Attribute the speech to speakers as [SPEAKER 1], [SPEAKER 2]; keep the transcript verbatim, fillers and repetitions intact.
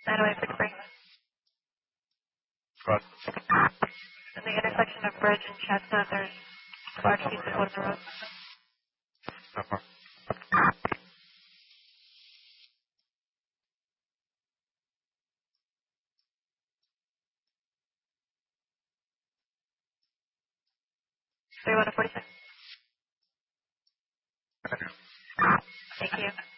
[SPEAKER 1] nine oh eight six three.
[SPEAKER 2] Right.
[SPEAKER 1] In the intersection of Bridge and Chestnut, there's large pieces of wood in the road.
[SPEAKER 2] No problem.
[SPEAKER 1] three one to forty-six. Thank you.